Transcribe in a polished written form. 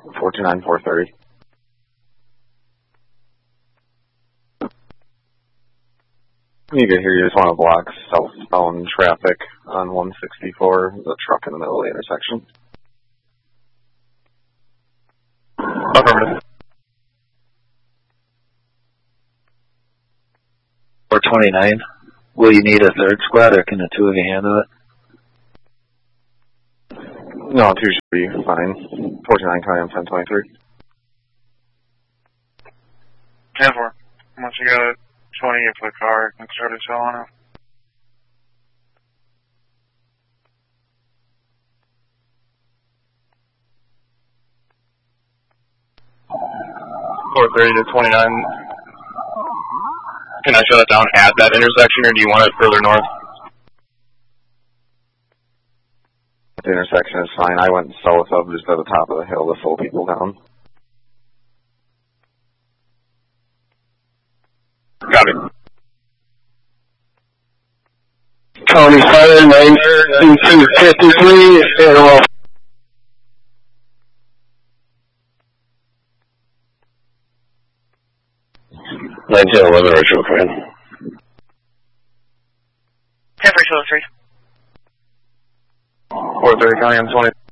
429, 430. You can hear you just want to block southbound traffic on 164, the truck in the middle of the intersection. Affirmative. 429. Will you need a third squad, or can the two of you handle it? No, 2 should be fine. 49, County on 1023. 10-4. Once you got 20, if the car can start itself on it. .430 to 29. Can I shut it down at that intersection, or do you want it further north? The intersection is fine. I went south of just at the top of the hill to slow people down. Got it. County Fire 9253, Airwell. Rachel Crane. 10-3, 430, County on 20.